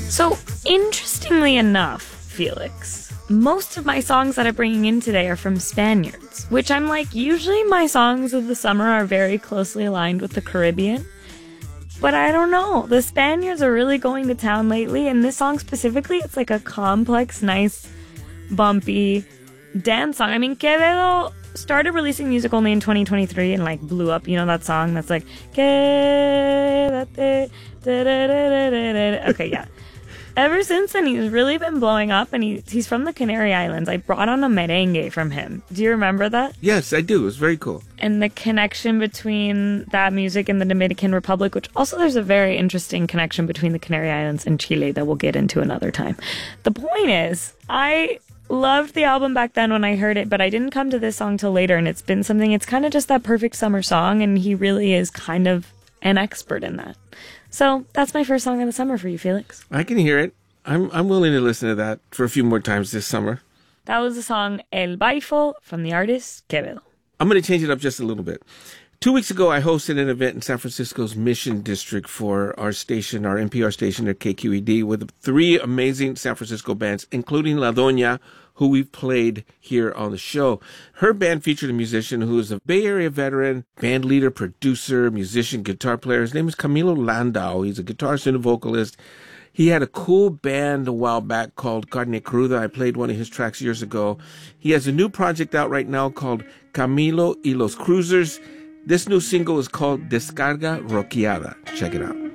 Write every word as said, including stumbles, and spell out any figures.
So, interestingly enough, Felix, most of my songs that I'm bringing in today are from Spaniards, which I'm like, usually my songs of the summer are very closely aligned with the Caribbean. But I don't know. The Spaniards are really going to town lately, and this song specifically, it's like a complex, nice, bumpy dance song. I mean, Quevedo started releasing music only in twenty twenty-three and like blew up. You know that song that's like, Quédate, da-da-da-da-da-da. Okay, yeah. Ever since then, he's really been blowing up, and he, he's from the Canary Islands. I brought on a merengue from him. Do you remember that? Yes, I do. It was very cool. And the connection between that music and the Dominican Republic, which also there's a very interesting connection between the Canary Islands and Chile that we'll get into another time. The point is, I loved the album back then when I heard it, but I didn't come to this song till later, and it's been something, it's kind of just that perfect summer song, and he really is kind of an expert in that. So that's my first song of the summer for you, Felix. I can hear it. I'm I'm willing to listen to that for a few more times this summer. That was the song El Baifo from the artist Quevedo. I'm going to change it up just a little bit. Two weeks ago, I hosted an event in San Francisco's Mission District for our station, our N P R station at K Q E D, with three amazing San Francisco bands, including La Doña, who we've played here on the show. Her band featured a musician who is a Bay Area veteran, band leader, producer, musician, guitar player. His name is Camilo Landau. He's a guitarist and a vocalist. He had a cool band a while back called Carne Cruda. I played one of his tracks years ago. He has a new project out right now called Camilo y los Cruisers. This new single is called Descarga Rockeada. Check it out.